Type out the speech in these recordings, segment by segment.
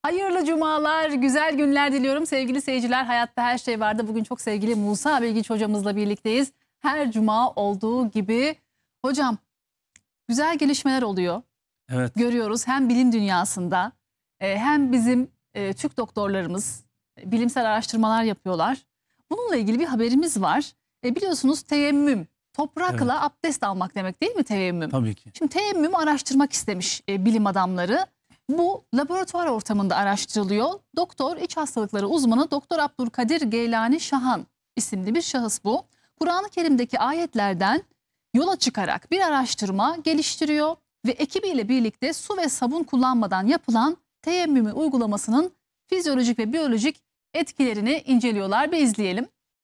Hayırlı cumalar, güzel günler diliyorum sevgili seyirciler. Hayatta her şey vardı. Bugün çok sevgili Musa Bilgiç hocamızla birlikteyiz. Her cuma olduğu gibi. Hocam, güzel gelişmeler oluyor. Evet. Görüyoruz hem bilim dünyasında hem bizim Türk doktorlarımız bilimsel araştırmalar yapıyorlar. Bununla ilgili bir haberimiz var. Biliyorsunuz teyemmüm, toprakla abdest almak demek değil mi teyemmüm? Tabii ki. Şimdi teyemmüm araştırmak istemiş bilim adamları. Bu laboratuvar ortamında araştırılıyor. Doktor, iç hastalıkları uzmanı Doktor Abdülkadir Geylani Şahan isimli bir şahıs bu. Kur'an-ı Kerim'deki ayetlerden yola çıkarak bir araştırma geliştiriyor ve ekibiyle birlikte su ve sabun kullanmadan yapılan teyemmümü uygulamasının fizyolojik ve biyolojik etkilerini inceliyorlar. Bir izleyelim.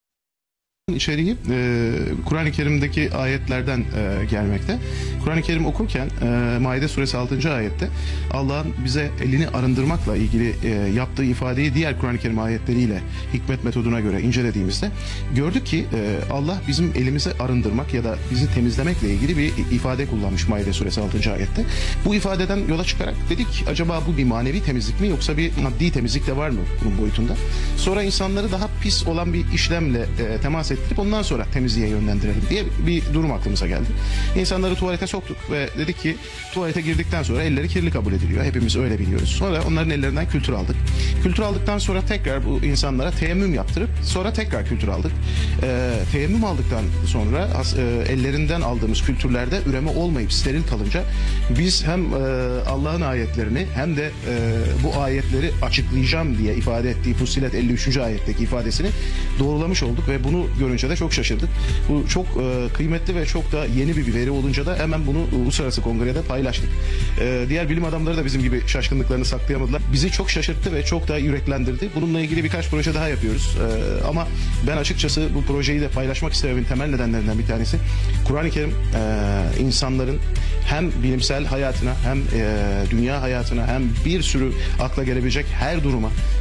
İçeriği Kur'an-ı Kerim'deki ayetlerden gelmekte. Kur'an-ı Kerim okurken Maide suresi 6. ayette Allah'ın bize elini arındırmakla ilgili yaptığı ifadeyi diğer Kur'an-ı Kerim ayetleriyle hikmet metoduna göre incelediğimizde gördük ki Allah bizim elimizi arındırmak ya da bizi temizlemekle ilgili bir ifade kullanmış Maide suresi 6. ayette. Bu ifadeden yola çıkarak dedik acaba bu bir manevi temizlik mi yoksa bir maddi temizlik de var mı bunun boyutunda? Sonra insanları daha pis olan bir işlemle temas ettirip ondan sonra temizliğe yönlendirelim diye bir durum aklımıza geldi. İnsanları tuvalete soktuk ve dedik ki tuvalete girdikten sonra elleri kirli kabul ediliyor. Hepimiz öyle biliyoruz. Sonra onların ellerinden kültür aldık. Kültür aldıktan sonra tekrar bu insanlara teyemmüm yaptırıp sonra tekrar kültür aldık. Teyemmüm aldıktan sonra ellerinden aldığımız kültürlerde üreme olmayıp steril kalınca biz hem Allah'ın ayetlerini hem de bu ayetleri açıklayacağım diye ifade ettiği Fussilet 53. ayetteki ifadesini doğrulamış olduk ve bunu görünce de çok şaşırdık. Bu çok kıymetli ve çok da yeni bir veri olunca da hemen bunu uluslararası kongrede paylaştık. Diğer bilim adamları da bizim gibi şaşkınlıklarını saklayamadılar. Bizi çok şaşırttı ve çok da yüreklendirdi. Bununla ilgili birkaç proje daha yapıyoruz. Ama ben açıkçası bu projeyi de paylaşmak istememin temel nedenlerinden bir tanesi Kur'an-ı Kerim insanların hem bilimsel hayatına hem dünya hayatına hem bir sürü akla gelebilecek her duruma